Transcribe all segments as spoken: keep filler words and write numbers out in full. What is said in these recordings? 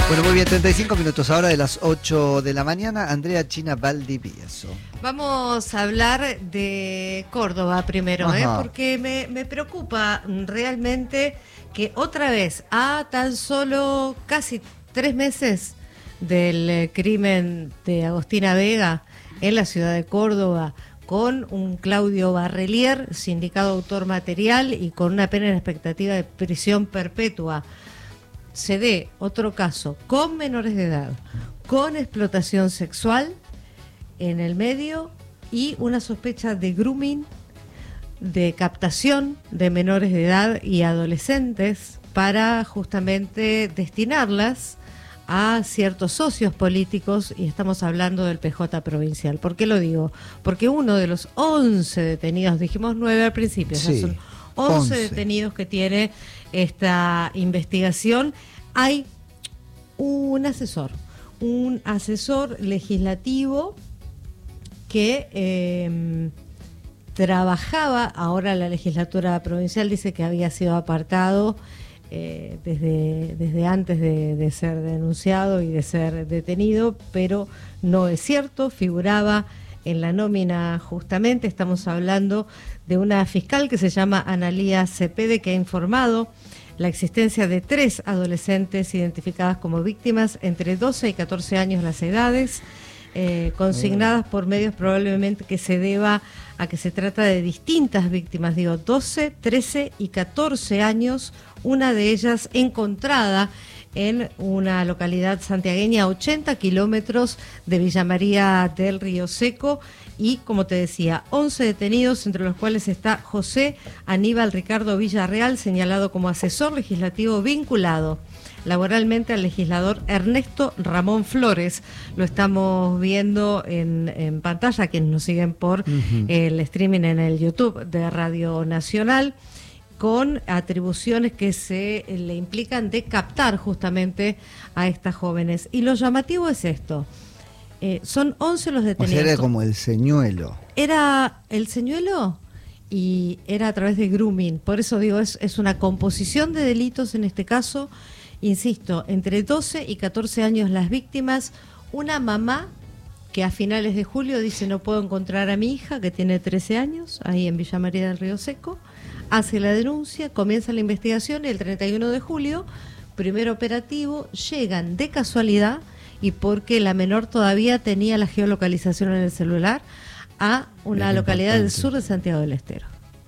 Bueno, muy bien, treinta y cinco minutos ahora de las ocho de la mañana. Andrea China Valdivieso. Vamos a hablar de Córdoba primero, ¿eh? porque me, me preocupa realmente que otra vez, a tan solo casi tres meses del crimen de Agostina Vega en la ciudad de Córdoba, con un Claudio Barrelier, sindicado autor material y con una pena en expectativa de prisión perpetua, se dé otro caso con menores de edad, con explotación sexual en el medio y una sospecha de grooming, de captación de menores de edad y adolescentes para justamente destinarlas a ciertos socios políticos, y estamos hablando del P J provincial. ¿Por qué lo digo? Porque uno de los once detenidos, dijimos nueve al principio, sí, son once, once detenidos que tiene esta investigación. Hay un asesor, un asesor legislativo que eh, trabajaba, ahora la legislatura provincial dice que había sido apartado eh, desde, desde antes de, de ser denunciado y de ser detenido, pero no es cierto, figuraba en la nómina justamente. Estamos hablando de una fiscal que se llama Analía Cepede, que ha informado la existencia de tres adolescentes identificadas como víctimas entre doce y catorce años las edades, eh, consignadas por medios probablemente que se deba a que se trata de distintas víctimas, digo, doce, trece y catorce años, una de ellas encontrada en una localidad santiagueña a ochenta kilómetros de Villa María del Río Seco, y como te decía, once detenidos, entre los cuales está José Aníbal Ricardo Villarreal, señalado como asesor legislativo vinculado laboralmente al legislador Ernesto Ramón Flores. Lo estamos viendo en, en pantalla, quienes nos siguen por uh-huh. el streaming en el YouTube de Radio Nacional, con atribuciones que se le implican de captar justamente a estas jóvenes. Y lo llamativo es esto, eh, son once los detenidos. O sea, era como el señuelo. Era el señuelo y era a través de grooming, por eso digo, es, es una composición de delitos en este caso, insisto, entre doce y catorce años las víctimas, una mamá que a finales de julio dice no puedo encontrar a mi hija, que tiene trece años, ahí en Villa María del Río Seco, hace la denuncia, comienza la investigación y el treinta y uno de julio, primer operativo, llegan de casualidad y porque la menor todavía tenía la geolocalización en el celular a una es localidad importante del sur de Santiago del Estero.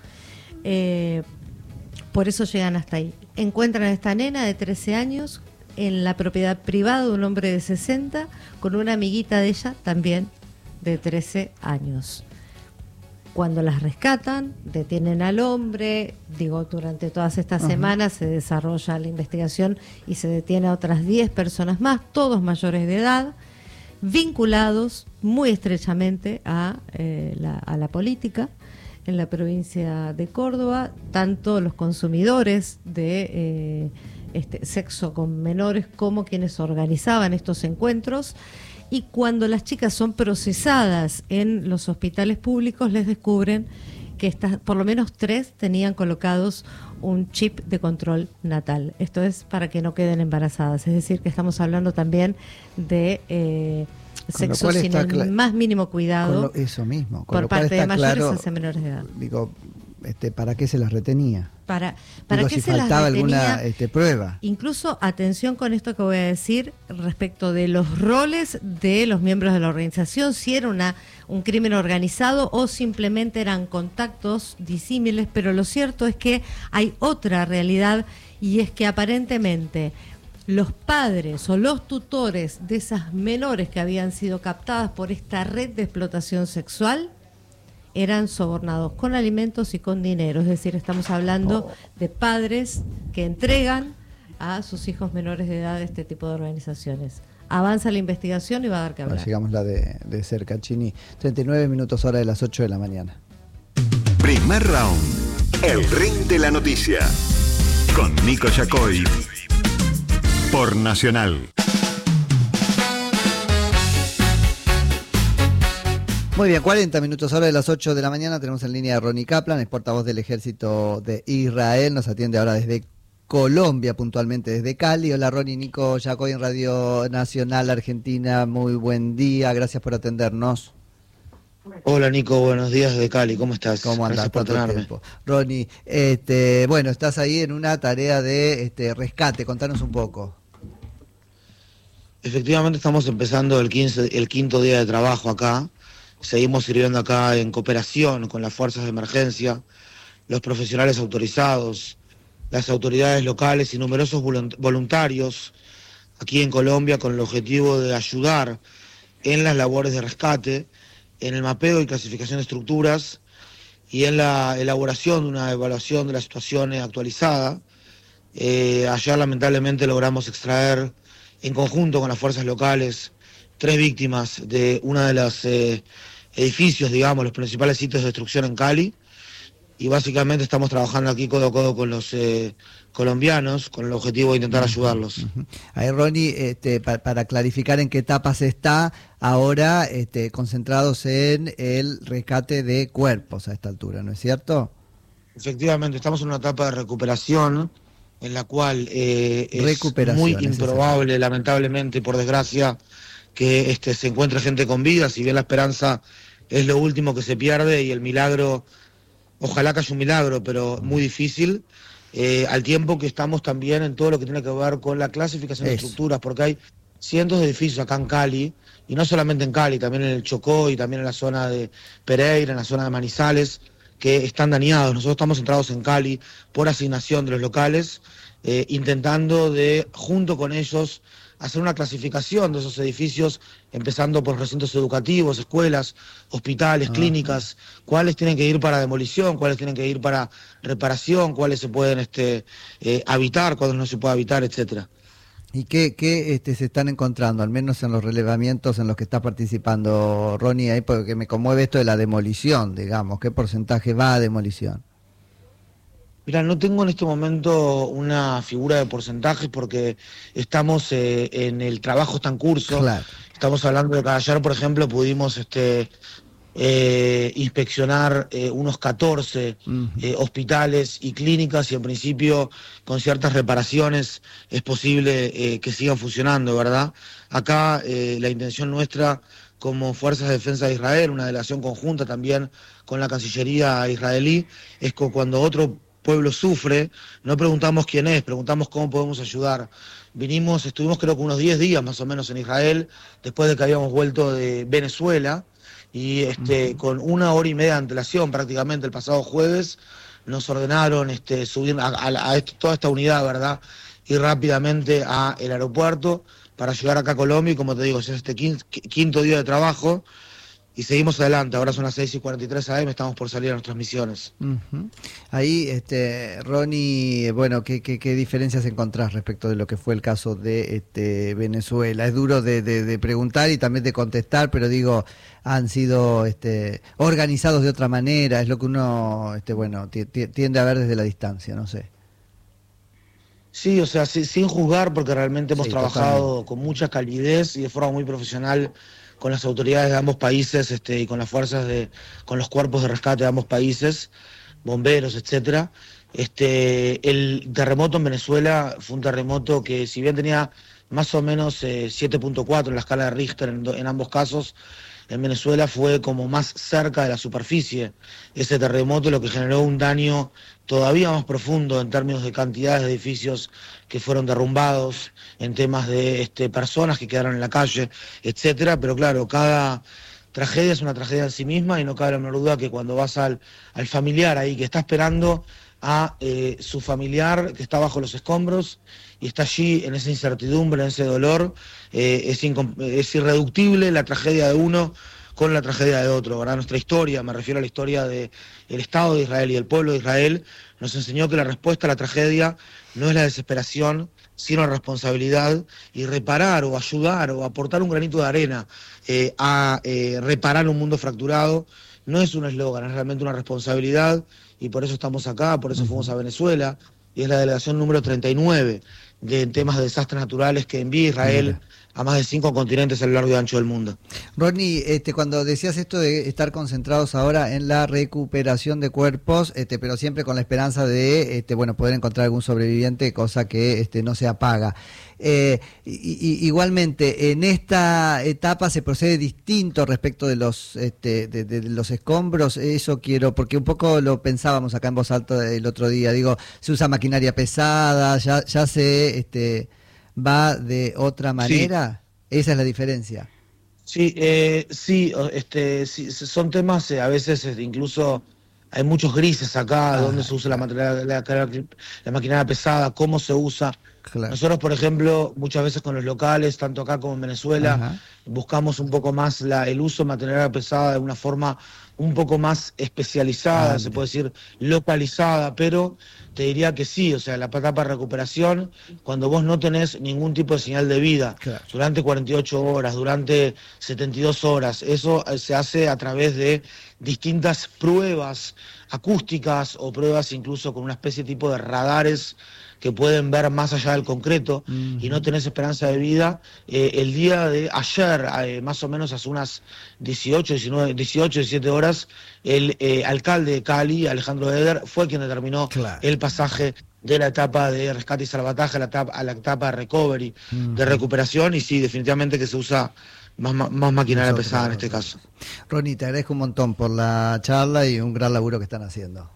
Eh, por eso llegan hasta ahí. Encuentran a esta nena de trece años en la propiedad privada de un hombre de sesenta con una amiguita de ella también de trece años. Cuando las rescatan, detienen al hombre, digo, durante todas estas uh-huh. semanas se desarrolla la investigación y se detiene a otras diez personas más, todos mayores de edad, vinculados muy estrechamente a, eh, la, a la política en la provincia de Córdoba, tanto los consumidores de eh, este sexo con menores como quienes organizaban estos encuentros. Y cuando las chicas son procesadas en los hospitales públicos, les descubren que estas, por lo menos tres tenían colocados un chip de control natal. Esto es para que no queden embarazadas. Es decir, que estamos hablando también de eh, sexo sin el cl- más mínimo cuidado. Lo, eso mismo. Por parte de mayores claro, hacia menores de edad. Digo, este, ¿para qué se las retenía? Para, para Digo, qué si se faltaba las retenía, alguna este, prueba. Incluso, atención con esto que voy a decir respecto de los roles de los miembros de la organización, si era una, un crimen organizado o simplemente eran contactos disímiles, pero lo cierto es que hay otra realidad, y es que aparentemente los padres o los tutores de esas menores que habían sido captadas por esta red de explotación sexual eran sobornados con alimentos y con dinero. Es decir, estamos hablando oh. de padres que entregan a sus hijos menores de edad a este tipo de organizaciones. Avanza la investigación y va a dar que hablar. Bueno, sigamos la de, de cerca, Chini. treinta y nueve minutos hora de las ocho de la mañana. Primer round. El ring de la noticia. Con Nico Yacoy. Por Nacional. Muy bien, cuarenta minutos ahora de las ocho de la mañana. Tenemos en línea a Ronnie Kaplan, es portavoz del Ejército de Israel. Nos atiende ahora desde Colombia, puntualmente desde Cali. Hola Ronnie, Nico Yacoy en Radio Nacional Argentina, muy buen día, gracias por atendernos. Hola Nico, buenos días desde Cali, ¿cómo estás? ¿Cómo andás? Gracias por Tanto tenerme. tiempo. Ronnie, este, bueno, estás ahí en una tarea de este, rescate, contanos un poco. Efectivamente estamos empezando el, quince, el quinto día de trabajo acá, seguimos sirviendo acá en cooperación con las fuerzas de emergencia, los profesionales autorizados, las autoridades locales y numerosos voluntarios aquí en Colombia con el objetivo de ayudar en las labores de rescate, en el mapeo y clasificación de estructuras y en la elaboración de una evaluación de la situación actualizada. Eh, ayer lamentablemente logramos extraer en conjunto con las fuerzas locales tres víctimas de uno de los eh, edificios, digamos, los principales sitios de destrucción en Cali. Y básicamente estamos trabajando aquí codo a codo con los eh, colombianos con el objetivo de intentar ayudarlos. Uh-huh. Ahí Ronnie, este, para, para clarificar en qué etapa se está ahora este, concentrados en el rescate de cuerpos a esta altura, ¿no es cierto? Efectivamente, estamos en una etapa de recuperación en la cual eh, es muy improbable, es lamentablemente, por desgracia, que este, se encuentre gente con vida, si bien la esperanza es lo último que se pierde y el milagro... Ojalá que haya un milagro, pero muy difícil, eh, al tiempo que estamos también en todo lo que tiene que ver con la clasificación Eso. de estructuras, porque hay cientos de edificios acá en Cali, y no solamente en Cali, también en el Chocó y también en la zona de Pereira, en la zona de Manizales, que están dañados. Nosotros estamos centrados en Cali por asignación de los locales, eh, intentando de, junto con ellos, hacer una clasificación de esos edificios, empezando por recintos educativos, escuelas, hospitales, ah, clínicas, cuáles tienen que ir para demolición, cuáles tienen que ir para reparación, cuáles se pueden este, eh, habitar, cuáles no se puede habitar, etcétera. ¿Y qué, qué este, se están encontrando, al menos en los relevamientos en los que está participando Ronnie, ahí, porque me conmueve esto de la demolición, digamos, qué porcentaje va a demolición? Mira, no tengo en este momento una figura de porcentajes porque estamos eh, en el trabajo está en curso. Claro. Estamos hablando de que ayer, por ejemplo, pudimos este, eh, inspeccionar eh, unos catorce uh-huh. eh, hospitales y clínicas y en principio con ciertas reparaciones es posible eh, que sigan funcionando, ¿verdad? Acá eh, la intención nuestra como Fuerzas de Defensa de Israel, una delegación conjunta también con la Cancillería israelí, es que cuando otro pueblo sufre, no preguntamos quién es, preguntamos cómo podemos ayudar. Vinimos, estuvimos creo que unos diez días más o menos en Israel, después de que habíamos vuelto de Venezuela, y este, uh-huh. con una hora y media de antelación prácticamente el pasado jueves, nos ordenaron este, subir a, a, a esto, toda esta unidad, ¿verdad? Ir rápidamente al aeropuerto para llegar acá a Colombia, y como te digo, ya es este quinto día de trabajo, y seguimos adelante. Ahora son las seis y cuarenta y tres a eme, estamos por salir a nuestras misiones. Uh-huh. Ahí, este, Ronnie, bueno, ¿qué, qué, qué diferencias encontrás respecto de lo que fue el caso de este, Venezuela? Es duro de, de, de preguntar y también de contestar, pero digo, han sido este, organizados de otra manera, es lo que uno este, bueno, t- t- tiende a ver desde la distancia, no sé. Sí, o sea, sí, sin juzgar, porque realmente hemos sí, trabajado totalmente. Con mucha calidez y de forma muy profesional con las autoridades de ambos países este, y con las fuerzas de, con los cuerpos de rescate de ambos países, bomberos, etcétera. Este, el terremoto en Venezuela fue un terremoto que, si bien tenía más o menos eh, siete punto cuatro en la escala de Richter en, en ambos casos, en Venezuela fue como más cerca de la superficie ese terremoto, lo que generó un daño todavía más profundo en términos de cantidades de edificios que fueron derrumbados, en temas de este, personas que quedaron en la calle, etcétera. Pero claro, cada tragedia es una tragedia en sí misma y no cabe la menor duda que cuando vas al, al familiar ahí que está esperando a eh, su familiar que está bajo los escombros y está allí en esa incertidumbre, en ese dolor, eh, es, incom- es irreductible la tragedia de uno con la tragedia de otro, ¿verdad? Nuestra historia, me refiero a la historia del Estado de Israel y el pueblo de Israel, nos enseñó que la respuesta a la tragedia no es la desesperación, sino la responsabilidad, y reparar o ayudar o aportar un granito de arena eh, a eh, reparar un mundo fracturado no es un eslogan, es realmente una responsabilidad, y por eso estamos acá, por eso fuimos a Venezuela, y es la delegación número treinta y nueve de temas de desastres naturales que envía Israel Mira. a más de cinco continentes a lo largo y ancho del mundo. Ronnie, este, cuando decías esto de estar concentrados ahora en la recuperación de cuerpos, este, pero siempre con la esperanza de este, bueno, poder encontrar algún sobreviviente, cosa que este, no se apaga. Eh, y, y, igualmente, en esta etapa se procede distinto respecto de los este, de, de, de los escombros. Eso quiero, porque un poco lo pensábamos acá en voz alta el otro día. Digo, se usa maquinaria pesada, ya, ya se este, va de otra manera. Sí. Esa es la diferencia. Sí, eh, sí, este, sí, son temas eh, a veces este, incluso. Hay muchos grises acá, ah, donde se usa la, la, la, la maquinaria pesada, cómo se usa. Claro. Nosotros, por ejemplo, muchas veces con los locales, tanto acá como en Venezuela, Ajá. buscamos un poco más la, el uso de maquinaria pesada de una forma un poco más especializada, ah, se puede decir localizada, pero te diría que sí, o sea, la etapa de recuperación, cuando vos no tenés ningún tipo de señal de vida, claro. durante cuarenta y ocho horas, durante setenta y dos horas, eso se hace a través de distintas pruebas acústicas o pruebas incluso con una especie de tipo de radares que pueden ver más allá del concreto uh-huh. y no tenés esperanza de vida. Eh, el día de ayer, eh, más o menos hace unas dieciocho, diecinueve, dieciocho, diecisiete horas, el eh, alcalde de Cali, Alejandro Eder, fue quien determinó claro. el pasaje de la etapa de rescate y salvataje a la etapa, a la etapa de recovery, uh-huh. de recuperación, y sí, definitivamente que se usa más, más maquinaria Nosotros, pesada en este caso. Ronnie, te agradezco un montón por la charla y un gran laburo que están haciendo.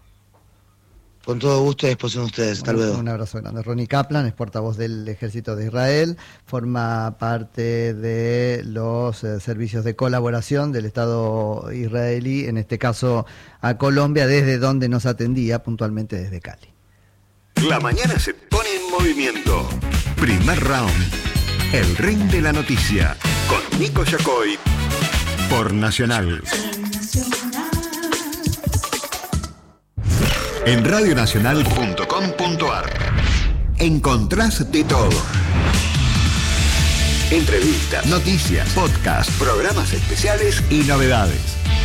Con todo gusto y disposición de ustedes. Hasta luego. Un abrazo grande. Ronnie Kaplan es portavoz del Ejército de Israel, forma parte de los eh, servicios de colaboración del Estado israelí, en este caso a Colombia, desde donde nos atendía puntualmente desde Cali. La mañana se pone en movimiento. Primer round. El ring de la noticia. Con Nico Yacoy. Por Nacional. En radio nacional punto com punto a r encontrás de todo. Entrevistas, noticias, podcasts, programas especiales y novedades.